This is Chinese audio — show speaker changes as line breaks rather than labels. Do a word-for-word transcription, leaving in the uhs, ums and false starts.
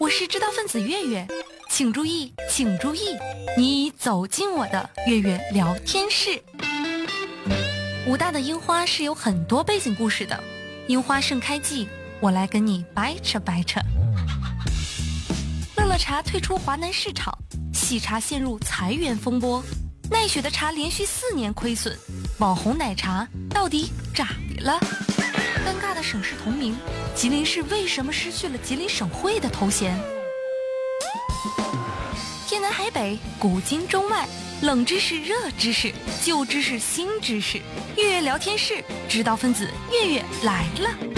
是知道分子月月，请注意，请注意，你已走进我的月月聊天室。武大的樱花是有很多背景故事的，樱花盛开季，我来跟你掰扯掰扯。乐乐茶退出华南市场，喜茶陷入裁员风波，奈雪的茶连续四年亏损，网红奶茶到底咋的了？尴尬的省市同名，吉林市为什么失去了吉林省会的头衔？天南海北，古今中外，冷知识、热知识，旧知识、新知识，月月聊天室，知道分子月月来了。